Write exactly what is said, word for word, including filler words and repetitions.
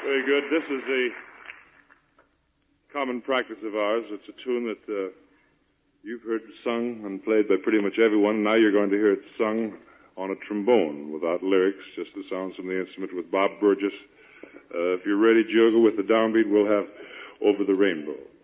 Very good. This is a common practice of ours. It's a tune that uh, you've heard sung and played by pretty much everyone. Now you're going to hear it sung on a trombone without lyrics, just the sounds from the instrument with Bob Burgess. Uh, if you're ready, Jogo, with the downbeat, we'll have Over the Rainbow.